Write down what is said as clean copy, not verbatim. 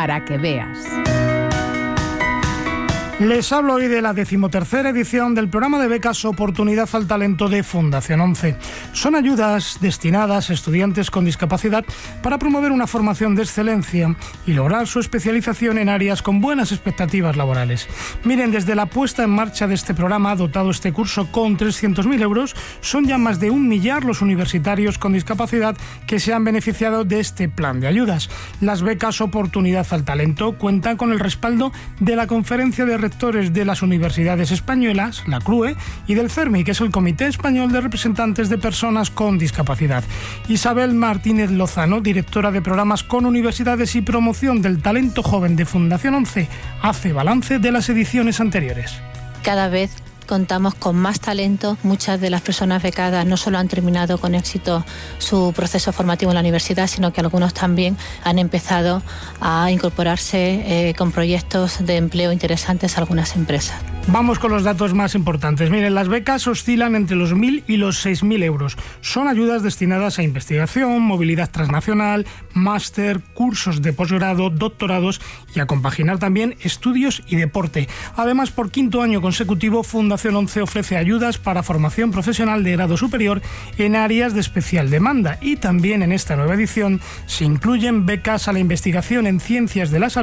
para que veas. Les hablo hoy de la 13ª edición del programa de becas Oportunidad al Talento de Fundación 11. Son ayudas destinadas a estudiantes con discapacidad para promover una formación de excelencia y lograr su especialización en áreas con buenas expectativas laborales. Miren, desde la puesta en marcha de este programa, dotado este curso con 300.000 euros, son ya más de 1 millar los universitarios con discapacidad que se han beneficiado de este plan de ayudas. Las becas Oportunidad al Talento cuentan con el respaldo de la Conferencia de Rectores de las Universidades Españolas, la CRUE, y del CERMI, que es el Comité Español de Representantes de Personas con Discapacidad. Isabel Martínez Lozano, directora de Programas con Universidades y Promoción del Talento Joven de Fundación 11, hace balance de las ediciones anteriores. Cada vez contamos con más talento. Muchas de las personas becadas no solo han terminado con éxito su proceso formativo en la universidad, sino que algunos también han empezado a incorporarse con proyectos de empleo interesantes a algunas empresas. Vamos con los datos más importantes. Miren, las becas oscilan entre los 1.000 y los 6.000 euros. Son ayudas destinadas a investigación, movilidad transnacional, máster, cursos de posgrado, doctorados y a compaginar también estudios y deporte. Además, por 5º año consecutivo, Fundación 11 ofrece ayudas para formación profesional de grado superior en áreas de especial demanda, y también en esta nueva edición se incluyen becas a la investigación en ciencias de la salud